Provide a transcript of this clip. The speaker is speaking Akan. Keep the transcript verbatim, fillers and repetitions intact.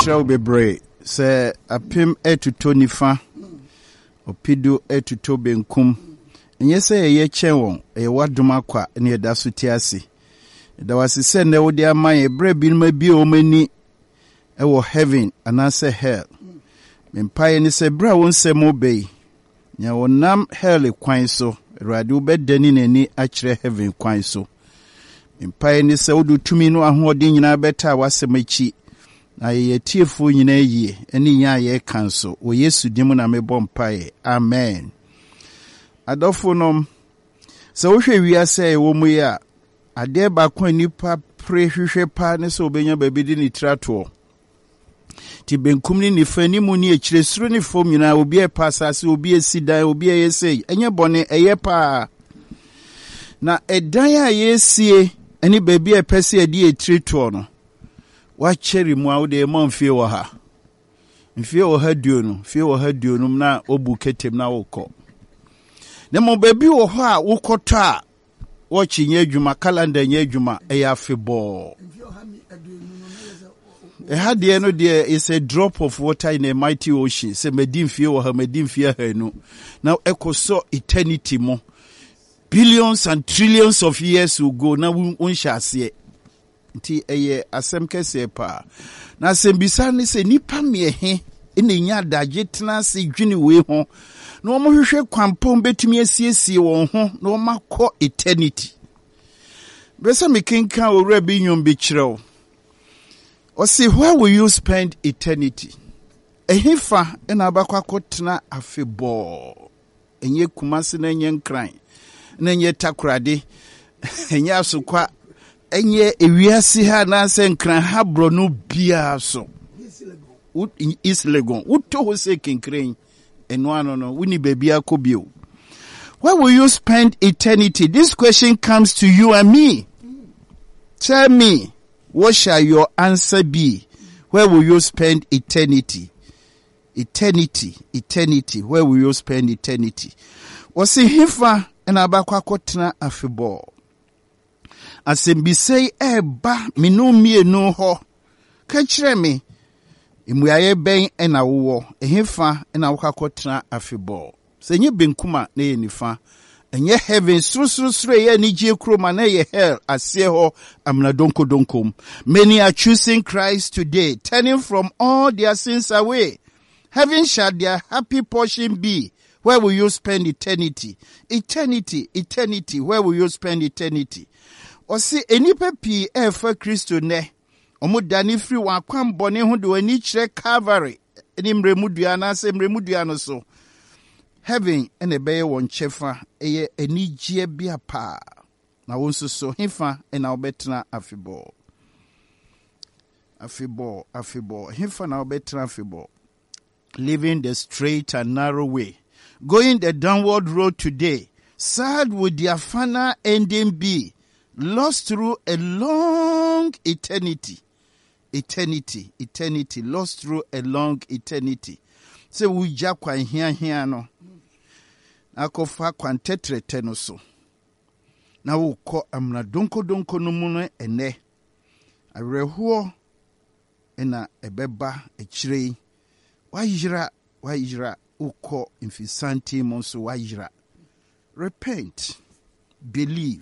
Metrao bebre se apim etuto nifa opido etuto benkum enye se ye chenwon e wadoma kwa ne eda so ti ase da wase se ne wode aman ebre binuma bi o mani e wo heaven anase hell mempaye ni se bra won se mo bei nya wonam hell kwan so rade obedani nani akire heaven kwan so mempaye ni se wodu tumi no ahode nyina beta wasemachi na ye tiefo nyina yie eni nya ye kanso wo Yesu dimu na mebɔ mpae amen. Adofo nom se wo hwɛ wiase e wo mu ya ade ba kwa nipa pre hwehwɛ pa ne so obenya baabi di ni trato ti benkum ni nifa ni mu ni ekire suru ni fom nyina obi e pa asase obi esidan obi e yesei enye bɔne eye pa na edan a yesie eni baabi e pese ade e trato no wa cheri mu awde ma mfie wo ha mfie wo ha duo no mfie wo ha duo no na obu ketem na wokɔ ne mo baabi wo ho a wokɔtɔ a wo chinye adwuma calendar nye adwuma e ya febɔ e ha de no de is a drop of water in a mighty ocean se medi mfie wo ha medi mfie ha no na ekoso eternity mo billions and trillions of years will go na wonhya ase nti eye asem kese pa na asem bisa ne se nipa mehe ene nya adagye tena se dwene we ho na omo hwehwe kwampom betumi asiesie won ho na omakɔ eternity besa me kenka owura bi nyom bi kyerɛw o say where will you spend eternity ehifa ena abakɔ akɔtena afebɔ enye kumase na enye nkran na enye takrade enye asokwa enye ewiase ha na se nkran ha bro no bia so is legon uto ho se kinkran eno ano no woni babia kobio. Where will you spend eternity? This question comes to you and me. Tell me, what shall your answer be? Where will you spend eternity? Eternity, eternity. Where will you spend eternity? Wasi hifa ena abakwa kotena afebo. Asembisei eba minu mienu ho. Kachire me, imuyaye ben ena uwo. Ehifa ena wakakotena afebo. Senye benkuma ne ye nifa. Enye heaven suru suru suru ye ni jie kroma na ye hell asye ho amna donko donkom. Many are choosing Christ today, turning from all their sins away. Heaven shall their happy portion be. Where will you spend eternity? Eternity, eternity. Where will you spend eternity? Osi enipa pi efa Kristo ne. Omo dani free wa kwam bone ho de wani kire Calvary. Eni mremudua na se mremudua no so. Heaven ene beye won chefa eye enigye bia pa. Na wonso so hifa ena obetena afebo. Afebo, afebo. Hifa na obetena afebo. Living the straight and narrow way. Going the downward road today. Sad would their final ending be. Lost through a long eternity. Eternity, eternity. Lost through a long eternity. Se wuja kwa hia hia no. Akofa kwa ntetrete no so. Na wuko amna donko donko no mu no ene. Arehuo ena ebeba echirei. Wajira, wajira uko infisanti monso wajira. Repent, believe.